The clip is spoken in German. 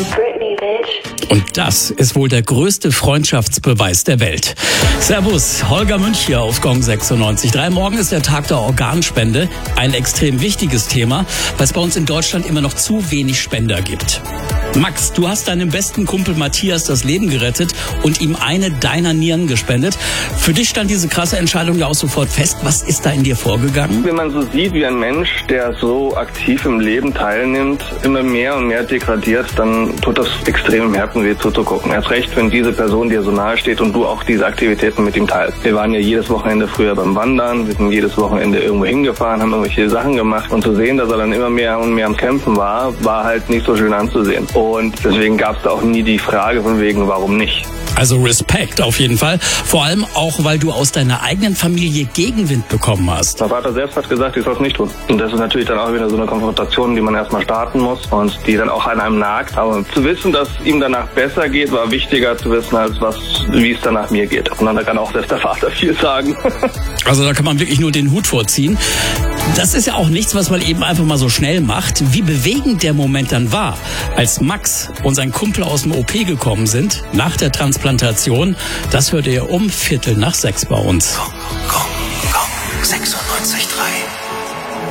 Britney, bitch. Und das ist wohl der größte Freundschaftsbeweis der Welt. Servus, Holger Münch hier auf Gong 96.3. Morgen ist der Tag der Organspende. Ein extrem wichtiges Thema, weil es bei uns in Deutschland immer noch zu wenig Spender gibt. Max, du hast deinem besten Kumpel Matthias das Leben gerettet und ihm eine deiner Nieren gespendet. Für dich stand diese krasse Entscheidung ja auch sofort fest. Was ist da in dir vorgegangen? Wenn man so sieht, wie ein Mensch, der so aktiv im Leben teilnimmt, immer mehr und mehr degradiert, dann tut das extrem im Herzen weh zuzugucken. Erst recht, wenn diese Person dir so nahe steht und du auch diese Aktivitäten mit ihm teilst. Wir waren ja jedes Wochenende früher beim Wandern, wir sind jedes Wochenende irgendwo hingefahren, haben irgendwelche Sachen gemacht. Und zu sehen, dass er dann immer mehr und mehr am Kämpfen war halt nicht so schön anzusehen. Und deswegen gab es da auch nie die Frage von wegen, warum nicht. Also Respekt auf jeden Fall. Vor allem auch, weil du aus deiner eigenen Familie Gegenwind bekommen hast. Mein Vater selbst hat gesagt, ich soll es nicht tun. Und das ist natürlich dann auch wieder so eine Konfrontation, die man erstmal starten muss und die dann auch an einem nagt. Aber zu wissen, dass ihm danach besser geht, war wichtiger zu wissen, als wie es danach mir geht. Und dann kann auch selbst der Vater viel sagen. Also da kann man wirklich nur den Hut vorziehen. Das ist ja auch nichts, was man eben einfach mal so schnell macht. Wie bewegend der Moment dann war, als Max und sein Kumpel aus dem OP gekommen sind, nach der Transplantation, das hört ihr um 5:45 bei uns. Gong 96.3.